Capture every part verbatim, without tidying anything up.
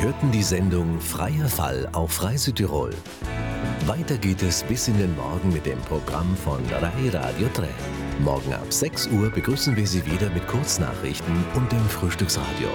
Sie hörten die Sendung Freier Fall auf Rai Südtirol. Weiter geht es bis in den Morgen mit dem Programm von Rai Radio drei. Morgen ab sechs Uhr begrüßen wir Sie wieder mit Kurznachrichten und dem Frühstücksradio.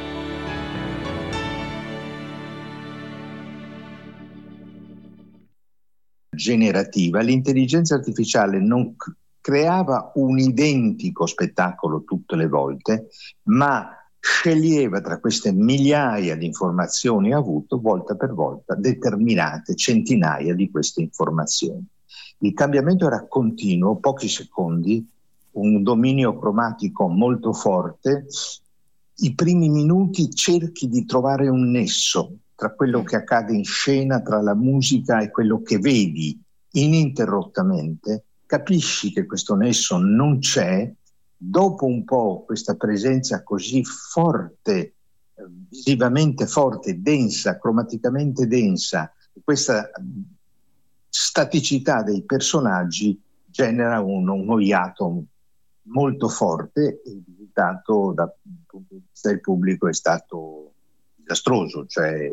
Generativa, l'intelligenza artificiale non creava un identico spettacolo tutte le volte, ma sceglieva tra queste migliaia di informazioni avute volta per volta determinate centinaia di queste informazioni. Il cambiamento era continuo, pochi secondi, un dominio cromatico molto forte. I primi minuti cerchi di trovare un nesso tra quello che accade in scena, tra la musica e quello che vedi ininterrottamente, capisci che questo nesso non c'è. Dopo un po' questa presenza così forte, visivamente forte, densa, cromaticamente densa, questa staticità dei personaggi genera un, uno iato molto forte e il risultato dal punto di vista del pubblico è stato disastroso, cioè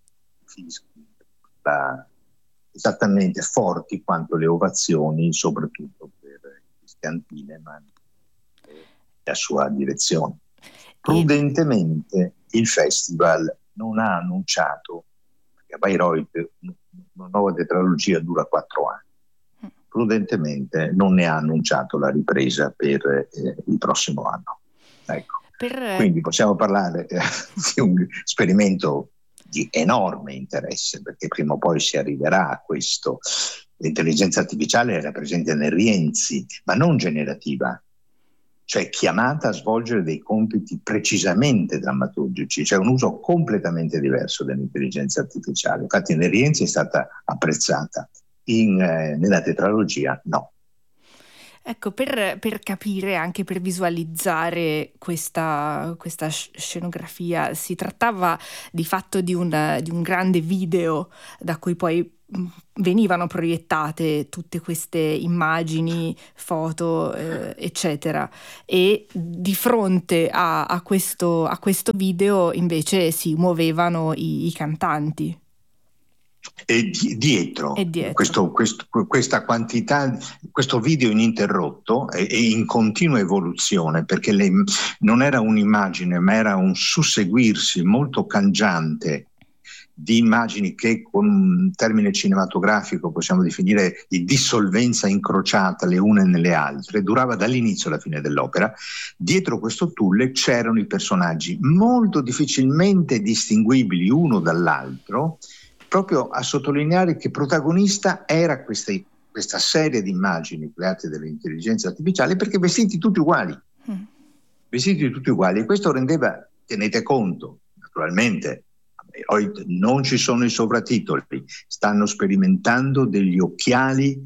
la, esattamente forti quanto le ovazioni, soprattutto per Christian Thielemann e la sua direzione. Prudentemente il festival non ha annunciato, perché a Bayreuth una nuova tetralogia dura quattro anni, prudentemente non ne ha annunciato la ripresa per eh, il prossimo anno. Ecco. Per... Quindi possiamo parlare eh, di un esperimento di enorme interesse, perché prima o poi si arriverà a questo. L'intelligenza artificiale era presente nel Rienzi, ma non generativa, cioè chiamata a svolgere dei compiti precisamente drammaturgici, cioè un uso completamente diverso dell'intelligenza artificiale. Infatti nel Rienzi è stata apprezzata, in, eh, nella tetralogia no. Ecco, per, per capire, anche per visualizzare questa, questa scenografia, si trattava di fatto di un, di un grande video da cui poi venivano proiettate tutte queste immagini, foto, eh, eccetera. E di fronte a, a, questo, a questo video invece si muovevano i, i cantanti. E di, dietro, e dietro. Questo, questo, questa quantità, questo video ininterrotto e, e in continua evoluzione, perché le, non era un'immagine ma era un susseguirsi molto cangiante di immagini che con un termine cinematografico possiamo definire di dissolvenza incrociata le une nelle altre, durava dall'inizio alla fine dell'opera. Dietro questo tulle c'erano i personaggi molto difficilmente distinguibili uno dall'altro, proprio a sottolineare che protagonista era questa, questa serie di immagini create dall'intelligenza artificiale, perché vestiti tutti uguali, mm. vestiti tutti uguali, e questo rendeva, tenete conto, naturalmente, non ci sono i sovratitoli, stanno sperimentando degli occhiali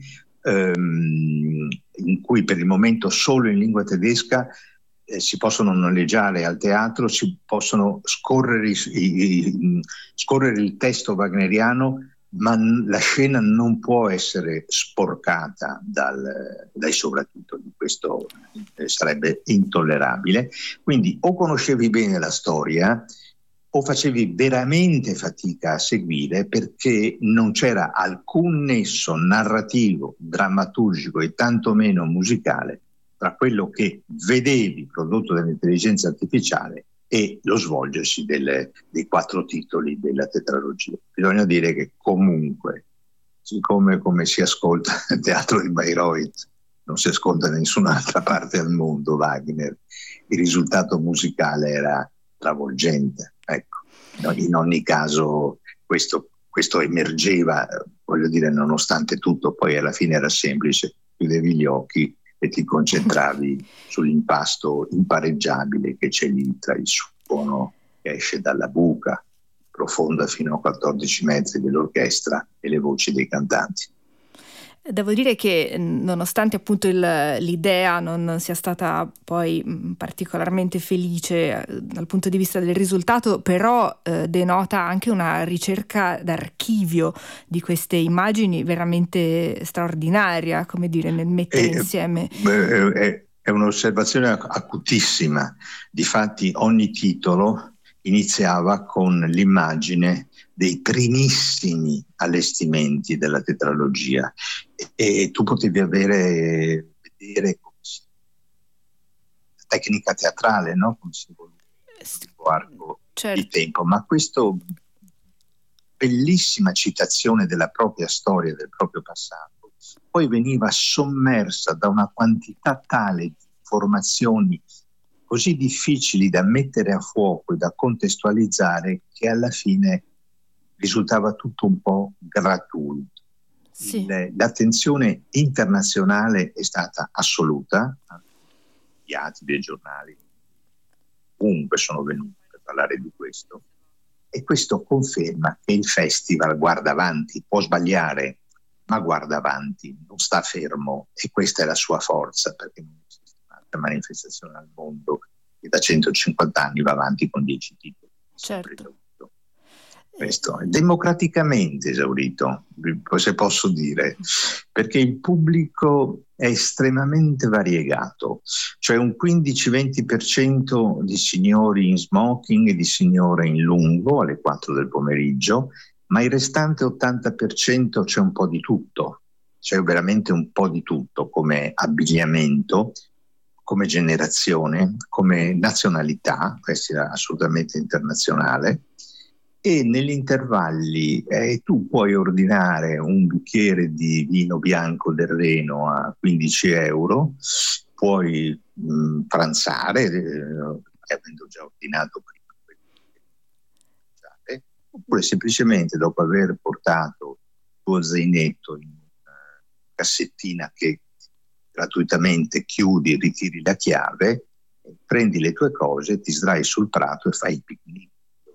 ehm, in cui per il momento solo in lingua tedesca Eh, si possono noleggiare al teatro, si possono scorrere, i, i, scorrere il testo wagneriano, ma n- la scena non può essere sporcata dal, dai sovratitoli. Questo eh, sarebbe intollerabile. Quindi o conoscevi bene la storia o facevi veramente fatica a seguire, perché non c'era alcun nesso narrativo, drammaturgico e tantomeno musicale tra quello che vedevi prodotto dall'intelligenza artificiale e lo svolgersi delle, dei quattro titoli della tetralogia. Bisogna dire che comunque, siccome come si ascolta nel teatro di Bayreuth, non si ascolta da nessun'altra parte del mondo Wagner, il risultato musicale era travolgente. Ecco. In ogni caso questo, questo emergeva, voglio dire, nonostante tutto, poi alla fine era semplice, chiudevi gli occhi e ti concentravi sull'impasto impareggiabile che c'è lì tra il suono che esce dalla buca profonda fino a quattordici metri dell'orchestra e le voci dei cantanti. Devo dire che nonostante appunto il, l'idea non sia stata poi particolarmente felice dal punto di vista del risultato, però eh, denota anche una ricerca d'archivio di queste immagini veramente straordinaria, come dire, nel mettere e, insieme. È, è un'osservazione acutissima. Difatti ogni titolo iniziava con l'immagine dei primissimi allestimenti della tetralogia e, e tu potevi avere, vedere come si, la tecnica teatrale, no? Come si evolve lungo arco certo. di tempo, ma questa bellissima citazione della propria storia, del proprio passato, poi veniva sommersa da una quantità tale di informazioni così difficili da mettere a fuoco e da contestualizzare che alla fine risultava tutto un po' gratuito. Sì. Il, l'attenzione internazionale è stata assoluta, gli altri dei giornali comunque sono venuti per parlare di questo, e questo conferma che il festival guarda avanti, può sbagliare, ma guarda avanti, non sta fermo, e questa è la sua forza, perché non esiste un'altra manifestazione al mondo che da centocinquanta anni va avanti con dieci titoli. Certo. Questo è democraticamente esaurito, se posso dire, perché il pubblico è estremamente variegato, cioè un quindici-venti per cento di signori in smoking e di signore in lungo alle quattro del pomeriggio, ma il restante ottanta per cento c'è un po' di tutto, c'è veramente un po' di tutto, come abbigliamento, come generazione, come nazionalità, questo è assolutamente internazionale. E negli intervalli eh, tu puoi ordinare un bicchiere di vino bianco del Reno a quindici euro, puoi mh, pranzare, eh, avendo già ordinato prima, oppure semplicemente dopo aver portato il tuo zainetto in una cassettina che gratuitamente chiudi, ritiri la chiave, prendi le tue cose, ti sdrai sul prato e fai il picnic.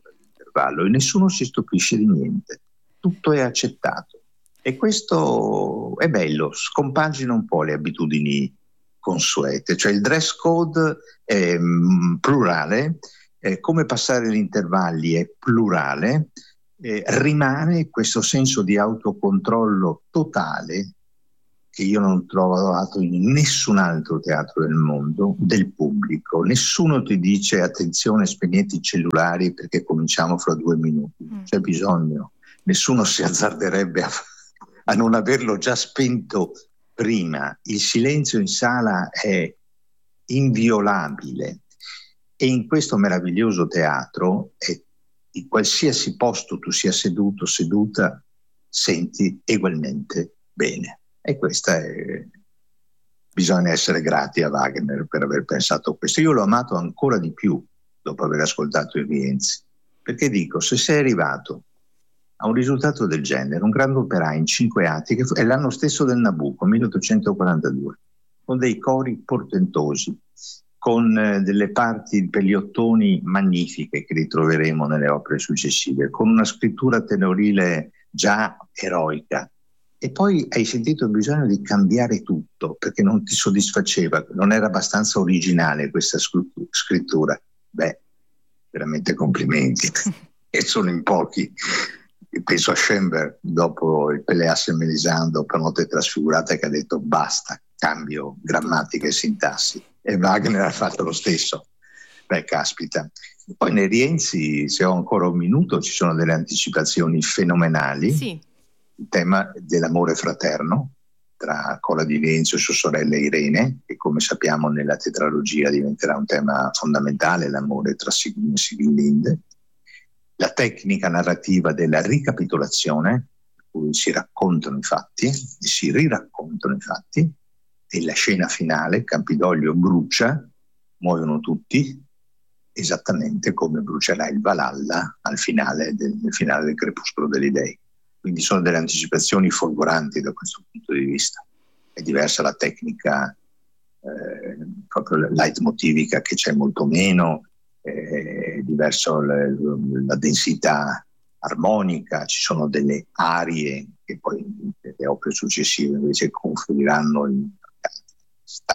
E nessuno si stupisce di niente, tutto è accettato, e questo è bello, scompagina un po' le abitudini consuete, cioè il dress code è mh, plurale, eh, come passare gli intervalli è plurale, eh, rimane questo senso di autocontrollo totale che io non trovo dato in nessun altro teatro del mondo, del pubblico. Nessuno ti dice attenzione, spegnete i cellulari perché cominciamo fra due minuti, non c'è bisogno, nessuno si azzarderebbe a, a non averlo già spento prima. Il silenzio in sala è inviolabile, e in questo meraviglioso teatro, è, in qualsiasi posto tu sia seduto, seduta, senti ugualmente bene. E questa è... bisogna essere grati a Wagner per aver pensato questo. Io l'ho amato ancora di più dopo aver ascoltato i Rienzi, perché dico, se sei arrivato a un risultato del genere, un grande opera in cinque atti, che è l'anno stesso del Nabucco, milleottocentoquarantadue, con dei cori portentosi, con eh, delle parti per gli ottoni magnifiche che ritroveremo nelle opere successive, con una scrittura tenorile già eroica, e poi hai sentito il bisogno di cambiare tutto perché non ti soddisfaceva, non era abbastanza originale questa scrittura. Beh, veramente complimenti. E sono in pochi. Penso a Schoenberg dopo il Pelléas e Mélisande, per Notte trasfigurata, che ha detto basta, cambio grammatica e sintassi, e Wagner ha fatto lo stesso. Beh, caspita. Poi nei Rienzi, se ho ancora un minuto, ci sono delle anticipazioni fenomenali. Sì. Il tema dell'amore fraterno tra Cola di Rienzi e sua sorella Irene, che come sappiamo nella tetralogia diventerà un tema fondamentale, l'amore tra Sigismund e Sigismund. La tecnica narrativa della ricapitolazione, in cui si raccontano i fatti, si riraccontano i fatti, e la scena finale, Campidoglio brucia, muoiono tutti, esattamente come brucerà il Valhalla al finale del, nel finale del Crepuscolo degli Dei. Quindi sono delle anticipazioni folgoranti da questo punto di vista. È diversa la tecnica eh, proprio leitmotivica, che c'è molto meno, è diverso le, la densità armonica, ci sono delle arie che poi nelle opere successive invece confluiranno in stati.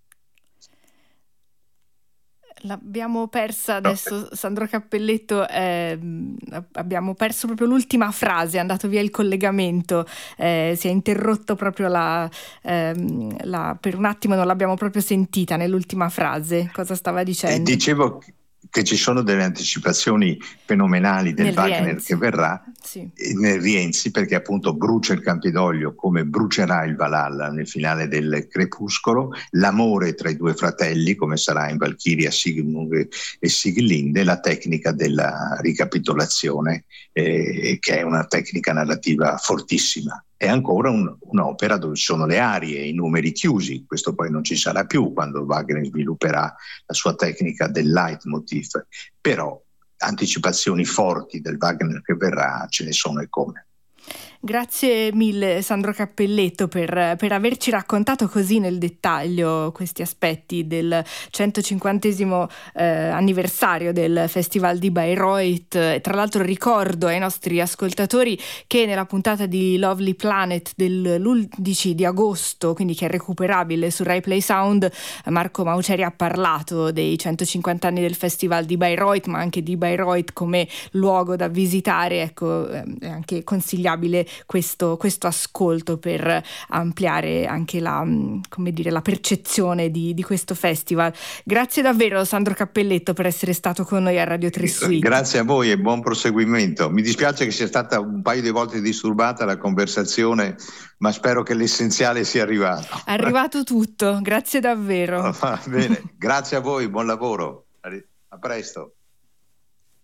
L'abbiamo persa adesso, Sandro Cappelletto, eh, abbiamo perso proprio l'ultima frase, è andato via il collegamento, eh, si è interrotto proprio la, ehm, la, per un attimo non l'abbiamo proprio sentita nell'ultima frase, cosa stava dicendo? Eh, dicevo che ci sono delle anticipazioni fenomenali del nel Wagner Rienzi. che verrà, sì. nel Rienzi, perché appunto brucia il Campidoglio come brucerà il Valhalla nel finale del Crepuscolo, l'amore tra i due fratelli come sarà in Valchiria Sigmund e Siglinde, la tecnica della ricapitolazione eh, che è una tecnica narrativa fortissima. È ancora un, un'opera dove ci sono le arie, i numeri chiusi. Questo poi non ci sarà più quando Wagner svilupperà la sua tecnica del leitmotiv, però anticipazioni forti del Wagner che verrà ce ne sono e come. Grazie mille Sandro Cappelletto per, per averci raccontato così nel dettaglio questi aspetti del centocinquantesimo eh, anniversario del Festival di Bayreuth. Tra l'altro ricordo ai nostri ascoltatori che nella puntata di Lovely Planet dell'undici di agosto, quindi che è recuperabile su Rai Play Sound, Marco Mauceri ha parlato dei centocinquanta anni del Festival di Bayreuth, ma anche di Bayreuth come luogo da visitare. Ecco, è anche consigliabile questo, questo ascolto per ampliare anche la, come dire, la percezione di, di questo festival. Grazie davvero Sandro Cappelletto per essere stato con noi a Radio tre Suite. Grazie a voi e buon proseguimento. Mi dispiace che sia stata un paio di volte disturbata la conversazione, ma spero che l'essenziale sia arrivato. È arrivato tutto, grazie davvero. Va bene, grazie a voi, buon lavoro, a presto.